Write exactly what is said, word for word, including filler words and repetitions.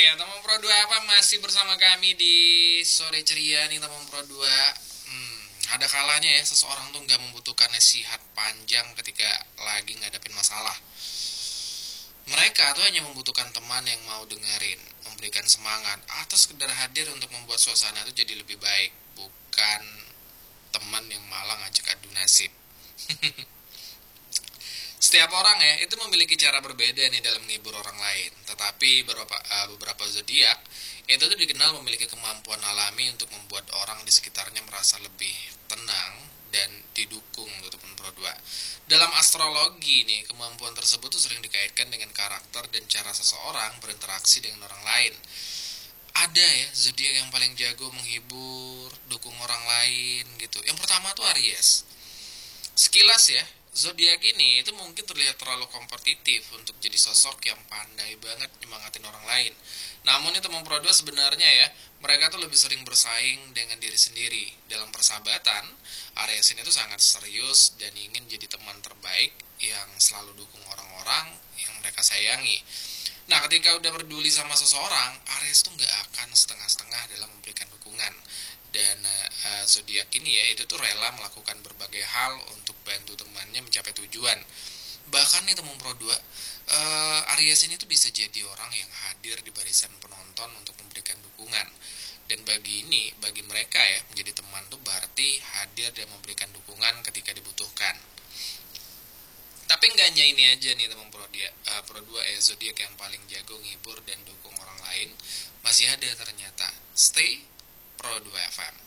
ya, teman Pro dua apa masih bersama kami di sore ceria nih teman Pro dua. Hmm, ada kalanya ya seseorang tuh nggak membutuhkan nasihat panjang ketika lagi ngadepin masalah. Mereka tuh hanya membutuhkan teman yang mau dengerin, memberikan semangat, atau sekedar hadir untuk membuat suasana itu jadi lebih baik. Bukan teman yang malah ngajak adu nasib. Setiap orang ya itu memiliki cara berbeda nih dalam menghibur orang lain. Tetapi beberapa uh, beberapa zodiak itu tuh dikenal memiliki kemampuan alami untuk membuat orang di sekitarnya merasa lebih tenang dan didukung ataupun pro dua. Dalam astrologi nih, kemampuan tersebut tuh sering dikaitkan dengan karakter dan cara seseorang berinteraksi dengan orang lain. Ada ya zodiak yang paling jago menghibur, dukung orang lain gitu. Yang pertama tuh Aries. Sekilas ya, zodiak ini itu mungkin terlihat terlalu kompetitif untuk jadi sosok yang pandai banget nyemangatin orang lain. Namun itu teman Pro dua sebenarnya ya, mereka tuh lebih sering bersaing dengan diri sendiri. Dalam persahabatan, Aries ini tuh sangat serius dan ingin jadi teman terbaik yang selalu dukung orang-orang yang mereka sayangi. Nah, ketika udah peduli sama seseorang, Aries tuh nggak akan setengah-setengah dalam memberikan dukungan. Dan uh, zodiak ini ya itu tuh rela melakukan berbagai hal untuk bantu temannya mencapai tujuan. Bahkan nih teman Pro dua, uh, Aries ini tuh bisa jadi orang yang hadir di barisan penonton untuk memberikan dukungan. Dan bagi ini, bagi mereka ya, menjadi teman tuh berarti hadir dan memberikan dukungan ketika dibutuhkan. Tapi nggak hanya ini aja nih teman Pro dua, uh, Pro dua ya, zodiak yang paling jago ngibur dan dukung orang lain masih ada ternyata. Stay Pro dua F M.